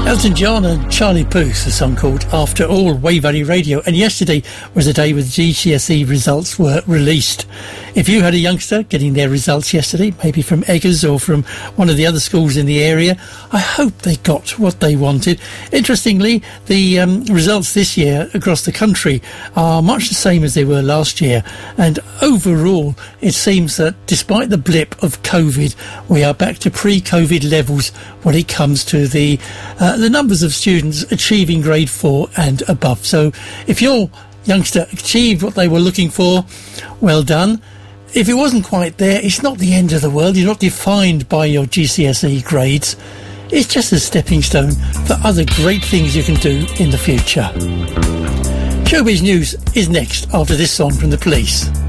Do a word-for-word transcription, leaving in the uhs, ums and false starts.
Elton John and Charlie Puth, a song called After All, Wave Valley Radio. And yesterday was the day when G C S E results were released. If you had a youngster getting their results yesterday, maybe from Eggers or from one of the other schools in the area, I hope they got what they wanted. Interestingly, the um, results this year across the country are much the same as they were last year. And overall, it seems that despite the blip of COVID, we are back to pre-COVID levels when it comes to the uh, the numbers of students achieving grade four and above. So if your youngster achieved what they were looking for, well done. If it wasn't quite there, it's not the end of the world. You're not defined by your G C S E grades. It's just a stepping stone for other great things you can do in the future. Showbiz News is next after this song from The Police.